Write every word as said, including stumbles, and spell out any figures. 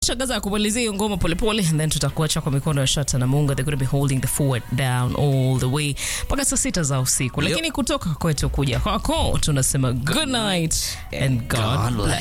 Shagaza kumalizia hiyo ngoma polepole and then tutakuacha kwa mikono ya Shata na Munga. They're going to be holding the fort down all the way mpaka saa sita za usiku. Lakini kutoka kwetu kuja kwako tunasema good night and God bless.